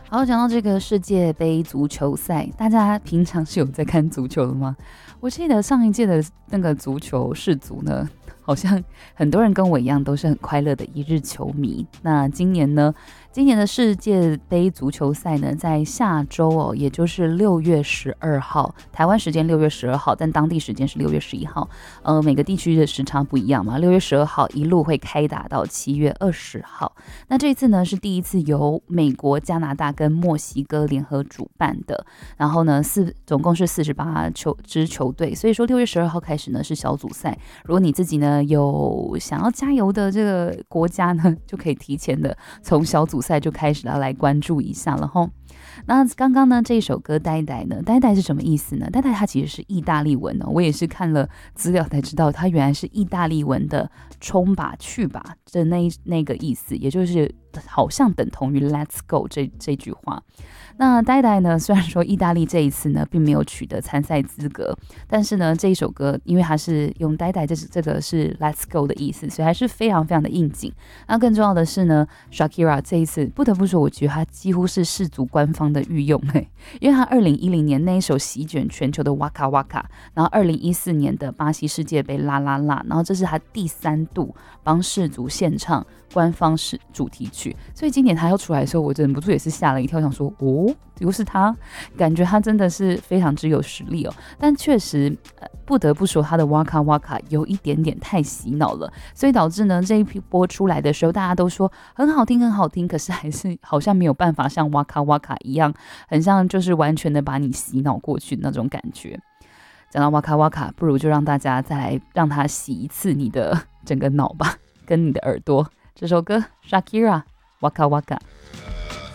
好，讲到这个世界杯足球赛，大家平常是有在看足球的吗？我记得上一届的那个足球世足呢，好像很多人跟我一样都是很快乐的一日球迷。那今年呢，今年的世界杯足球赛呢，在下周哦，也就是6月12号，台湾时间6月12号，但当地时间是6月11号。每个地区的时差不一样嘛，6月12号一路会开打到7月20号。那这一次呢，是第一次由美国、加拿大跟墨西哥联合主办的。然后呢，总共是48支球队，所以说6月12号开始呢是小组赛。如果你自己呢有想要加油的这个国家呢，就可以提前的从小组赛就开始来关注一下了吼。那刚刚呢这一首歌呆呆呢，呆呆是什么意思呢？呆呆它其实是意大利文哦，我也是看了资料才知道，它原来是意大利文的冲吧去吧的那个意思，也就是好像等同于 Let's go 这句话。那呆呆呢，虽然说意大利这一次呢并没有取得参赛资格，但是呢这一首歌因为它是用呆呆这个是 Let's go 的意思，所以还是非常非常的应景。那更重要的是呢 Shakira 这一次不得不说，我觉得他几乎是世足官方的御用因为他2010年那一首席卷全球的 Waka Waka， 然后2014年的巴西世界杯啦啦啦，然后这是他第3度帮世足献唱官方是主题曲，所以今年他要出来的时候，我忍不住也是吓了一跳，想说哦，又是他，感觉他真的是非常之有实力哦。但确实，不得不说他的 Waka Waka 有一点点太洗脑了，所以导致呢这一批播出来的时候，大家都说很好听很好听，可是还是好像没有办法像 Waka Waka 一样，很像就是完全的把你洗脑过去的那种感觉。讲到 Waka Waka， 不如就让大家再来让他洗一次你的整个脑吧，跟你的耳朵。这首歌 Shakira Waka Waka。